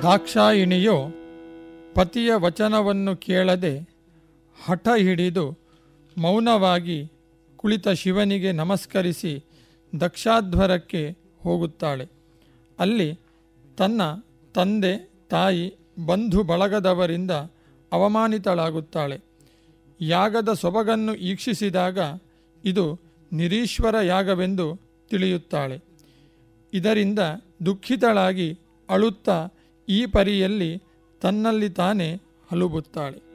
ದಾಕ್ಷಾಯಿಣಿಯು ಪತಿಯ ವಚನವನ್ನು ಕೇಳದೆ ಹಠ ಹಿಡಿದು ಮೌನವಾಗಿ ಕುಳಿತ ಶಿವನಿಗೆ ನಮಸ್ಕರಿಸಿ ದಕ್ಷಾಧ್ವರಕ್ಕೆ ಹೋಗುತ್ತಾಳೆ. ಅಲ್ಲಿ ತನ್ನ ತಂದೆ, ತಾಯಿ, ಬಂಧು ಬಳಗದವರಿಂದ ಅವಮಾನಿತಳಾಗುತ್ತಾಳೆ. ಯಾಗದ ಸೊಬಗನ್ನು ಈಕ್ಷಿಸಿದಾಗ ಇದು ನಿರೀಶ್ವರ ಯಾಗವೆಂದು ತಿಳಿಯುತ್ತಾಳೆ. ಇದರಿಂದ ದುಃಖಿತಳಾಗಿ ಅಳುತ್ತಾ ಈ ಪರಿಯಲ್ಲಿ ತನ್ನಲ್ಲಿ ತಾನೇ ಹಲುಬುತ್ತಾಳೆ.